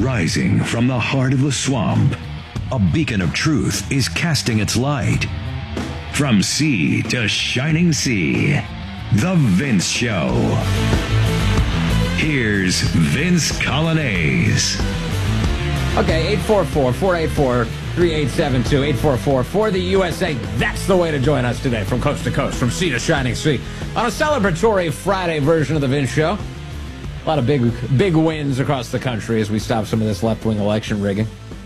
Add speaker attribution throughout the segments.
Speaker 1: Rising from the heart of the swamp, a beacon of truth is casting its light. From sea to shining sea, The Vince Show. Here's Vince Coglianese.
Speaker 2: Okay, 844-484-3872, 844 for the USA. That's the way to join us today from coast to coast, from sea to shining sea, on a celebratory Friday version of The Vince Show. A lot of big wins across the country as we stop some of this left-wing election rigging.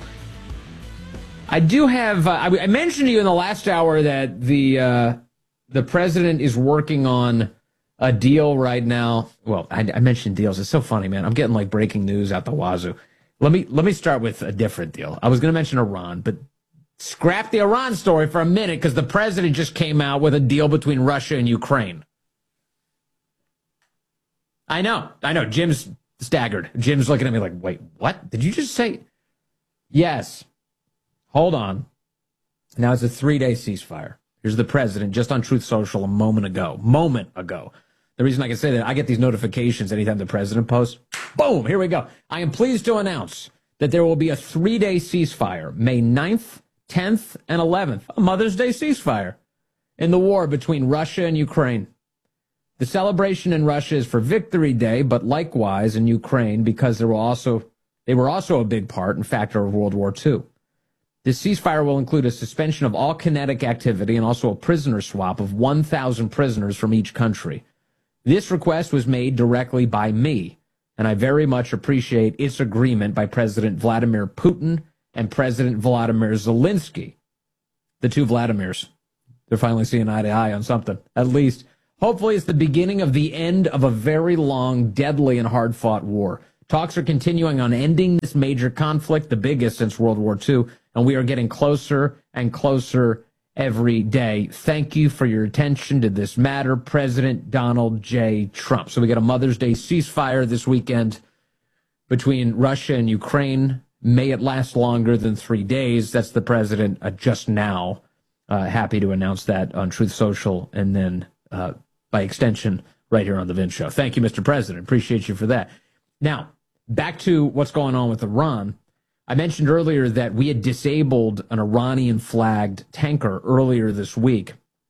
Speaker 2: I do have, I mentioned to you in the last hour that the president is working on a deal right now. Well, I mentioned deals. It's so funny, man. I'm getting like breaking news out the wazoo. Let me start with a different deal. I was going to mention Iran, but scrap the Iran story for a minute because the president just came out with a deal between Russia and Ukraine. I know. Jim's staggered. Jim's looking at me like, wait, what? Did you just say? Yes. Hold on. Now it's a 3-day ceasefire. Here's the president just on Truth Social a moment ago. The reason I can say that, I get these notifications anytime the president posts. Boom, here we go. I am pleased to announce that there will be a 3-day ceasefire, May 9th, 10th, and 11th, a Mother's Day ceasefire in the war between Russia and Ukraine. The celebration in Russia is for Victory Day, but likewise in Ukraine because they were also a big part and factor of World War II. This ceasefire will include a suspension of all kinetic activity and also a prisoner swap of 1,000 prisoners from each country. This request was made directly by me, and I very much appreciate its agreement by President Vladimir Putin and President Vladimir Zelensky. The two Vladimirs. They're finally seeing eye to eye on something, at least. Hopefully it's the beginning of the end of a very long, deadly, and hard-fought war. Talks are continuing on ending this major conflict, the biggest since World War II, and we are getting closer and closer every day. Thank you for your attention to this matter, President Donald J. Trump. So we got a Mother's Day ceasefire this weekend between Russia and Ukraine. May it last longer than 3 days. That's the president just now. Happy to announce that on Truth Social and then by extension right here on The Vince Show. Thank you, Mr. President. Appreciate you for that. Now, back to what's going on with Iran. I mentioned earlier that we had disabled an Iranian-flagged tanker earlier this week.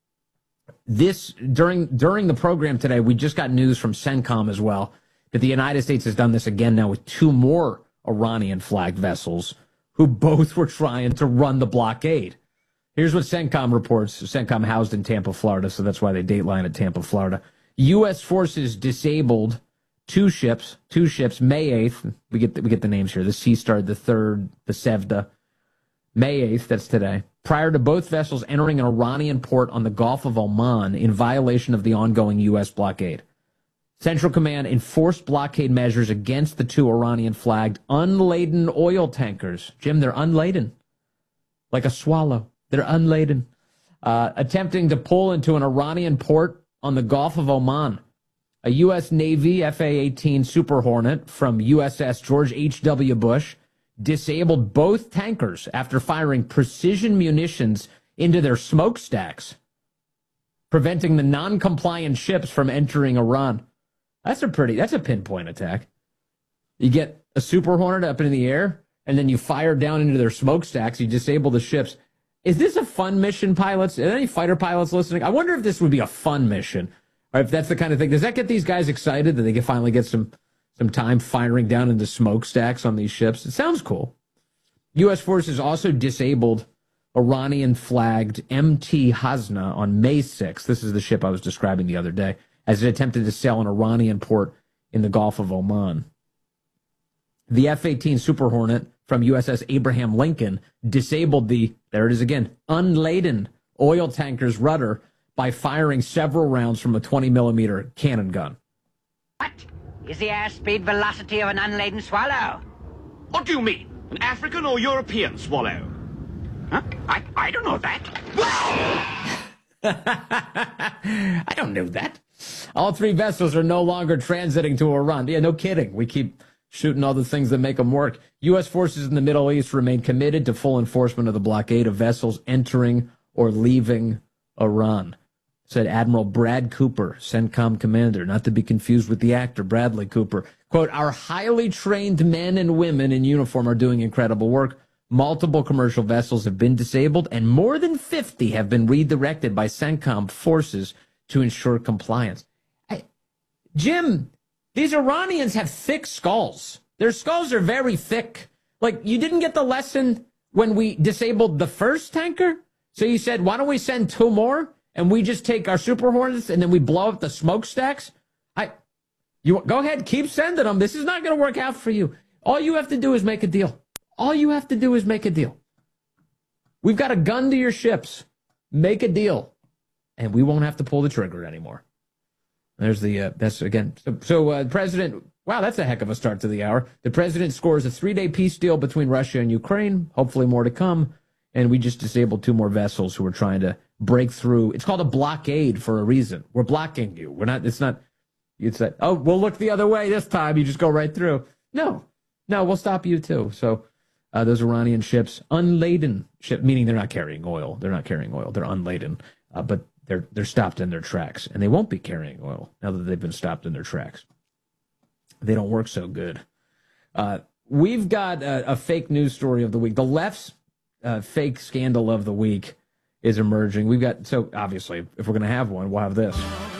Speaker 2: During the program today, we just got news from CENTCOM as well that the United States has done this again now with 2 more Iranian-flagged vessels who both were trying to run the blockade. Here's what CENTCOM reports. CENTCOM housed in Tampa, Florida, so that's why they dateline at Tampa, Florida. U.S. forces disabled two ships, May 8th. We get the names here. The Sea Star, the Third, the Sevda. May 8th, that's today. Prior to both vessels entering an Iranian port on the Gulf of Oman in violation of the ongoing U.S. blockade. Central Command enforced blockade measures against the 2 Iranian-flagged unladen oil tankers. Jim, they're unladen. Like a swallow. They're unladen. Attempting to pull into an Iranian port on the Gulf of Oman. A U.S. Navy FA-18 Super Hornet from USS George H.W. Bush disabled both tankers after firing precision munitions into their smokestacks, preventing the non-compliant ships from entering Iran. That's a pinpoint attack. You get a Super Hornet up in the air, and then you fire down into their smokestacks, you disable the ships. Is this a fun mission, pilots? Are there any fighter pilots listening? I wonder if this would be a fun mission. Or if that's the kind of thing, does that get these guys excited that they can finally get some time firing down into smokestacks on these ships? It sounds cool. U.S. forces also disabled Iranian-flagged MT Hasna on May 6th. This is the ship I was describing the other day, as it attempted to sail an Iranian port in the Gulf of Oman. The F-18 Super Hornet from USS Abraham Lincoln disabled the, there it is again, unladen oil tanker's rudder by firing several rounds from a 20-millimeter cannon gun.
Speaker 3: What is the airspeed velocity of an unladen swallow?
Speaker 4: What do you mean? An African or European swallow?
Speaker 3: Huh? I don't know that.
Speaker 2: I don't know that. All 3 vessels are no longer transiting to Iran. Yeah, no kidding. We keep shooting all the things that make them work. U.S. forces in the Middle East remain committed to full enforcement of the blockade of vessels entering or leaving Iran, said Admiral Brad Cooper, CENTCOM commander, not to be confused with the actor Bradley Cooper. Quote, our highly trained men and women in uniform are doing incredible work. Multiple commercial vessels have been disabled, and more than 50 have been redirected by CENTCOM forces to ensure compliance. Jim, these Iranians have thick skulls. Their skulls are very thick. Like, you didn't get the lesson when we disabled the first tanker? So you said, why don't we send 2 more, and we just take our Super Hornets, and then we blow up the smokestacks? You go ahead, keep sending them. This is not going to work out for you. All you have to do is make a deal. All you have to do is make a deal. We've got a gun to your ships. Make a deal, and we won't have to pull the trigger anymore. There's the, that's again. So President, wow, that's a heck of a start to the hour. The president scores a 3-day peace deal between Russia and Ukraine. Hopefully more to come. And we just disabled 2 more vessels who were trying to break through. It's called a blockade for a reason. We're blocking you. We're not, it's not, it's that, oh, we'll look the other way this time. You just go right through. No, we'll stop you too. So those Iranian ships, unladen ship, meaning they're not carrying oil. They're not carrying oil. They're unladen, but they're stopped in their tracks, and they won't be carrying oil now that they've been stopped in their tracks. They don't work so good. We've got a fake news story of the week. The left's fake scandal of the week is emerging. We've got, so obviously, if we're going to have one, we'll have this.